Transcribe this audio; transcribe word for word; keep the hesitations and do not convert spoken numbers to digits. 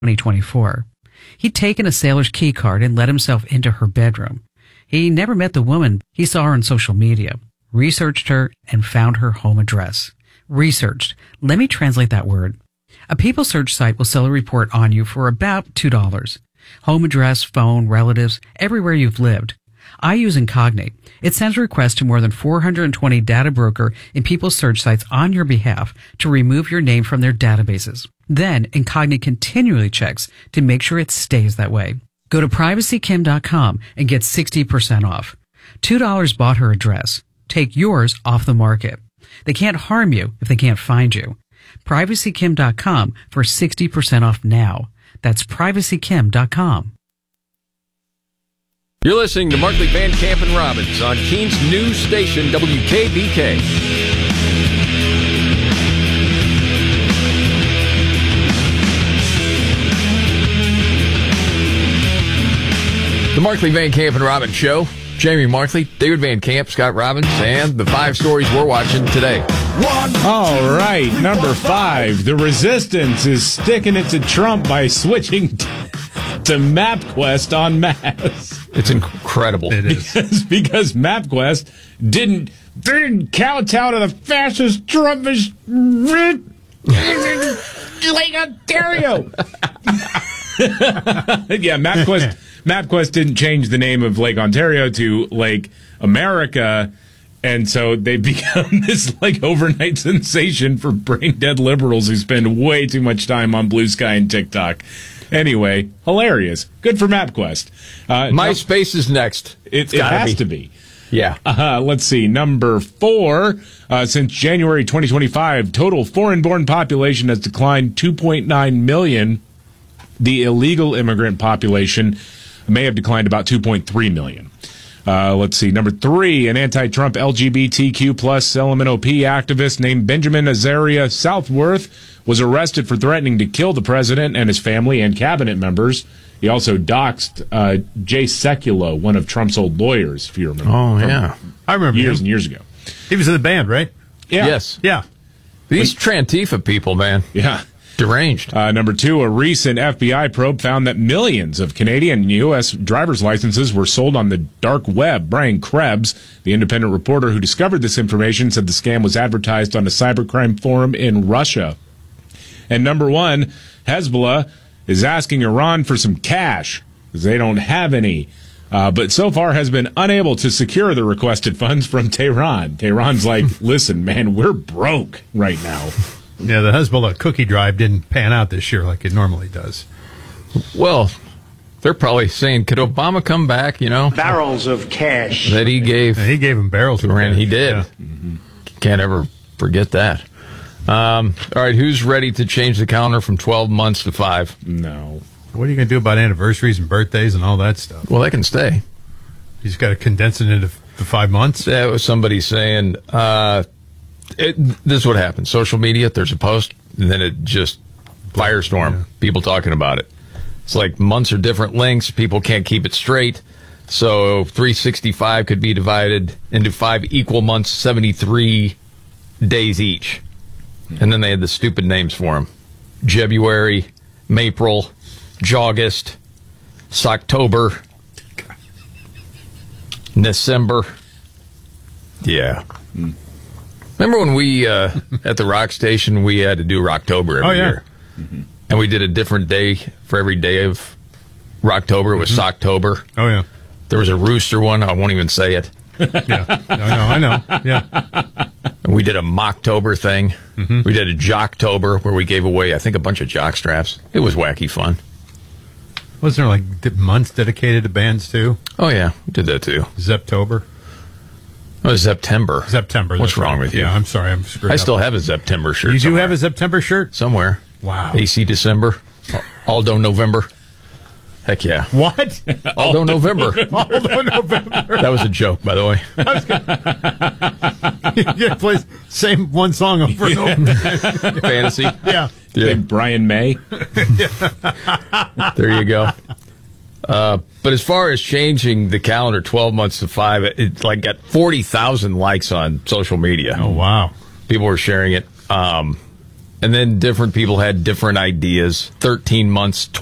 twenty twenty-four. He'd taken a sailor's key card and let himself into her bedroom. He never met the woman. He saw her on social media, researched her, and found her home address. Researched. Let me translate that word. A people search site will sell a report on you for about two dollars. Home address, phone, relatives, everywhere you've lived. I use Incognate. It sends requests to more than four hundred twenty data broker and people search sites on your behalf to remove your name from their databases. Then Incognate continually checks to make sure it stays that way. Go to privacy kim dot com and get sixty percent off. two dollars bought her address. Take yours off the market. They can't harm you if they can't find you. privacy kim dot com for sixty percent off now. That's privacy kim dot com. You're listening to Markley, Van Camp, and Robbins on Keene's news station, W K B K. The Markley, Van Camp, and Robbins Show. Jamie Markley, David Van Camp, Scott Robbins, and the five stories we're watching today. One. All right, number five. The resistance is sticking it to Trump by switching t- to MapQuest on Mass. It's incredible. It is. Because, because MapQuest didn't, didn't kowtow to the fastest Trumpish Lake Ontario. Yeah, MapQuest... MapQuest didn't change the name of Lake Ontario to Lake America, and so they've become this like overnight sensation for brain-dead liberals who spend way too much time on Blue Sky and TikTok. Anyway, hilarious. Good for MapQuest. Uh, MySpace is next. It, it has be. to be. Yeah. Uh, let's see. Number four, uh, since January twenty twenty-five, total foreign-born population has declined two point nine million. The illegal immigrant population may have declined about two point three million. Uh, let's see. Number three, an anti-Trump L G B T Q plus L M N O P activist named Benjamin Azaria Southworth was arrested for threatening to kill the president and his family and cabinet members. He also doxed uh, Jay Sekulow, one of Trump's old lawyers, if you remember. Oh, yeah. I remember Years him. and years ago. He was in the band, right? Yeah. Yes. Yeah. These Trantifa people, man. Yeah. Deranged. Uh, number two, a recent F B I probe found that millions of Canadian and U S driver's licenses were sold on the dark web. Brian Krebs, the independent reporter who discovered this information, said the scam was advertised on a cybercrime forum in Russia. And number one, Hezbollah is asking Iran for some cash because they don't have any. Uh, but so far has been unable to secure the requested funds from Tehran. Tehran's like, listen, man, we're broke right now. Yeah, the Hezbollah cookie drive didn't pan out this year like it normally does. Well, they're probably saying, could Obama come back, you know? Barrels of cash. That he gave. Yeah, he gave him barrels of Iran. cash. He did. Yeah. Mm-hmm. Can't ever forget that. Um, all right, who's ready to change the calendar from twelve months to five? No. What are you going to do about anniversaries and birthdays and all that stuff? Well, they can stay. You just got to condense it into the five months? That was somebody saying, uh, it, this is what happens. Social media, there's a post, and then it just firestorm. Yeah. People talking about it. It's like months are different lengths. People can't keep it straight. So three sixty-five could be divided into five equal months, seventy-three days each. And then they had the stupid names for them. Jebuary, Mapril, Jawgust, Socktober, December. Yeah. Mm. Remember when we, uh, at the rock station, we had to do Rocktober every oh, yeah. year? Mm-hmm. And we did a different day for every day of Rocktober. It was mm-hmm. Socktober. Oh, yeah. There was a rooster one. I won't even say it. Yeah. I know, I know. Yeah. And we did a Mocktober thing. Mm-hmm. We did a Jocktober where we gave away, I think, a bunch of jock straps. It was wacky fun. Wasn't there like months dedicated to bands too? Oh, yeah. We did that too. Zeptober? Oh, it was September. September. What's wrong right. with you? Yeah, I'm sorry. I'm screwed I up. still have a September shirt. You do somewhere. have a September shirt? Somewhere. Wow. A C December. Aldo November. Heck yeah. What? Aldo November. Aldo November. That was a joke, by the way. You play same one song over and over. Fantasy. Yeah. yeah. Brian May. There you go. Uh, but as far as changing the calendar twelve months to five, it, it like got forty thousand likes on social media. Oh, wow. People were sharing it. Um, And then different people had different ideas. thirteen months,